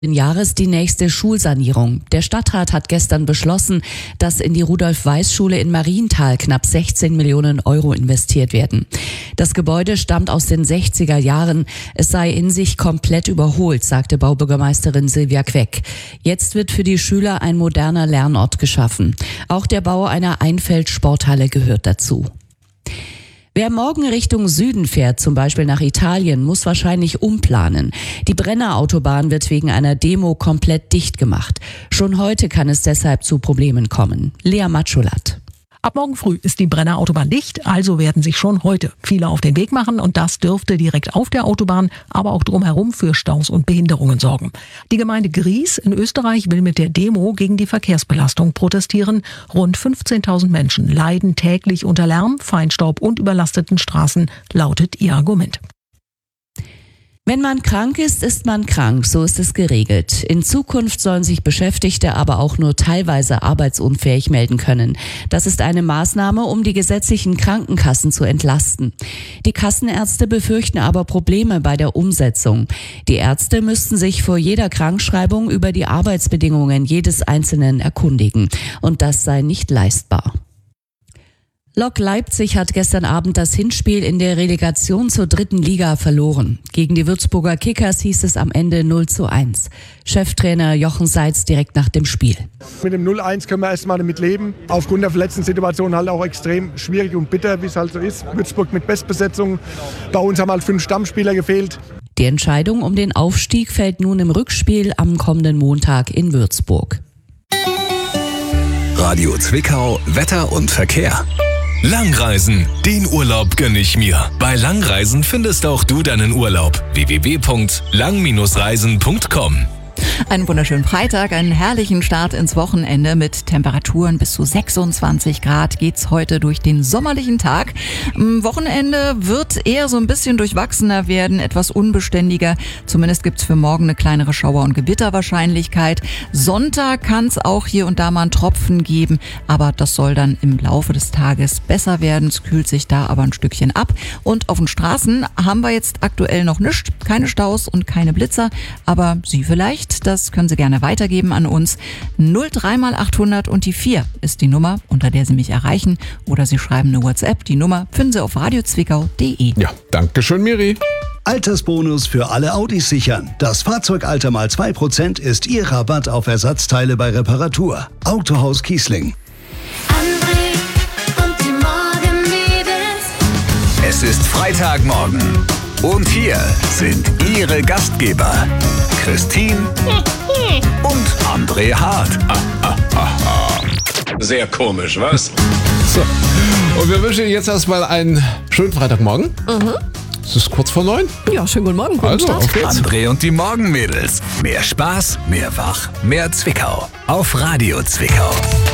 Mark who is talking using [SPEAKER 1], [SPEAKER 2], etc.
[SPEAKER 1] Jahres die nächste Schulsanierung. Der Stadtrat hat gestern beschlossen, dass in die Rudolf-Weiß-Schule in Marienthal knapp 16 Millionen Euro investiert werden. Das Gebäude stammt aus den 60er Jahren. Es sei in sich komplett überholt, sagte Baubürgermeisterin Silvia Queck. Jetzt wird für die Schüler ein moderner Lernort geschaffen. Auch der Bau einer Einfeld-Sporthalle gehört dazu. Wer morgen Richtung Süden fährt, zum Beispiel nach Italien, muss wahrscheinlich umplanen. Die Brenner-Autobahn wird wegen einer Demo komplett dicht gemacht. Schon heute kann es deshalb zu Problemen kommen. Lea Matschulat.
[SPEAKER 2] Ab morgen früh ist die Brenner Autobahn dicht, also werden sich schon heute viele auf den Weg machen und das dürfte direkt auf der Autobahn, aber auch drumherum für Staus und Behinderungen sorgen. Die Gemeinde Gries in Österreich will mit der Demo gegen die Verkehrsbelastung protestieren. Rund 15.000 Menschen leiden täglich unter Lärm, Feinstaub und überlasteten Straßen, lautet ihr Argument.
[SPEAKER 1] Wenn man krank ist, ist man krank, so ist es geregelt. In Zukunft sollen sich Beschäftigte aber auch nur teilweise arbeitsunfähig melden können. Das ist eine Maßnahme, um die gesetzlichen Krankenkassen zu entlasten. Die Kassenärzte befürchten aber Probleme bei der Umsetzung. Die Ärzte müssten sich vor jeder Krankschreibung über die Arbeitsbedingungen jedes Einzelnen erkundigen. Und das sei nicht leistbar. Lok Leipzig hat gestern Abend das Hinspiel in der Relegation zur 3. Liga verloren. Gegen die Würzburger Kickers hieß es am Ende 0:1. Cheftrainer Jochen Seitz direkt nach dem Spiel.
[SPEAKER 3] Mit dem 0:1 können wir erstmal damit leben. Aufgrund der verletzten Situation halt auch extrem schwierig und bitter, wie es halt so ist. Würzburg mit Bestbesetzung. Bei uns haben halt 5 Stammspieler gefehlt.
[SPEAKER 1] Die Entscheidung um den Aufstieg fällt nun im Rückspiel am kommenden Montag in Würzburg.
[SPEAKER 4] Radio Zwickau, Wetter und Verkehr. Langreisen, den Urlaub gönn ich mir. Bei Langreisen findest auch du deinen Urlaub. www.lang-reisen.com.
[SPEAKER 5] Einen wunderschönen Freitag, einen herrlichen Start ins Wochenende mit Temperaturen bis zu 26 Grad geht's heute durch den sommerlichen Tag. Am Wochenende wird eher so ein bisschen durchwachsener werden, etwas unbeständiger. Zumindest gibt's für morgen eine kleinere Schauer- und Gewitterwahrscheinlichkeit. Sonntag kann's auch hier und da mal einen Tropfen geben, aber das soll dann im Laufe des Tages besser werden. Es kühlt sich da aber ein Stückchen ab. Und auf den Straßen haben wir jetzt aktuell noch nichts, keine Staus und keine Blitzer, aber Sie vielleicht. Das können Sie gerne weitergeben an uns. 03 mal 800 und die 4 ist die Nummer, unter der Sie mich erreichen. Oder Sie schreiben eine WhatsApp. Die Nummer finden Sie auf radiozwickau.de.
[SPEAKER 6] Ja, danke schön, Miri.
[SPEAKER 7] Altersbonus für alle Audis sichern. Das Fahrzeugalter mal 2% ist Ihr Rabatt auf Ersatzteile bei Reparatur. Autohaus Kiesling.
[SPEAKER 8] André und die Morgenmädels.
[SPEAKER 4] Es ist Freitagmorgen. Und hier sind Ihre Gastgeber, Christine und André Hart.
[SPEAKER 9] Sehr komisch, was?
[SPEAKER 6] So. Und wir wünschen Ihnen jetzt erstmal einen schönen Freitagmorgen. Es ist kurz vor 9.
[SPEAKER 2] Ja, schönen guten Morgen, guten
[SPEAKER 6] Also,
[SPEAKER 2] Start.
[SPEAKER 6] auf geht's.
[SPEAKER 4] André und die Morgenmädels. Mehr Spaß, mehr Wach, mehr Zwickau. Auf Radio Zwickau.